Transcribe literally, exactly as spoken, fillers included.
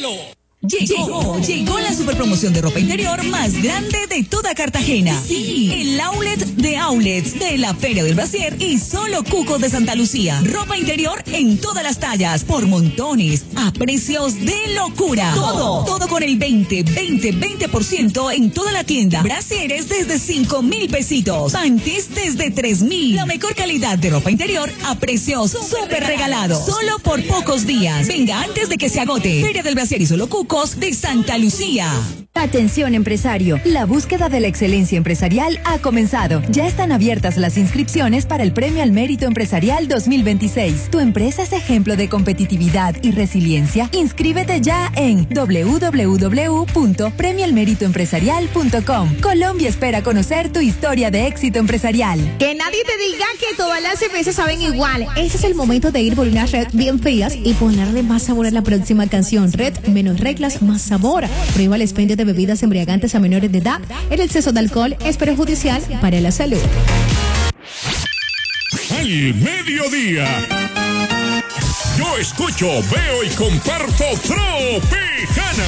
Llegó, llegó la super promoción de ropa interior más grande de toda Cartagena. Sí, el outlet de outlets de la Feria del Brasier y solo Cucos de Santa Lucía. Ropa interior en todas las tallas, por montones, a precios de locura. Todo, todo con el veinte, veinte, veinte por ciento en toda la tienda. Brasieres desde cinco mil pesitos. Panties desde tres mil. La mejor calidad de ropa interior a precios súper regalados. Solo por pocos días. Venga antes de que se agote. Feria del Brasier y solo Cucos de Santa Lucía. Atención empresario, la búsqueda de la excelencia empresarial ha comenzado. Ya están abiertas las inscripciones para el Premio al Mérito Empresarial dos mil veintiséis. ¿Tu empresa es ejemplo de competitividad y resiliencia? Inscríbete ya en doble u doble u doble u punto premio al mérito empresarial punto com. Colombia espera conocer tu historia de éxito empresarial. Que nadie te diga que todas las cervezas saben igual. Ese es el momento de ir por unas Red bien frías y ponerle más sabor a la próxima canción. Red, menos reglas, más sabor. Prohíba el expendio de bebidas embriagantes a menores de edad. El exceso de alcohol es perjudicial para la salud. Al mediodía, yo escucho, veo y comparto Tropicana.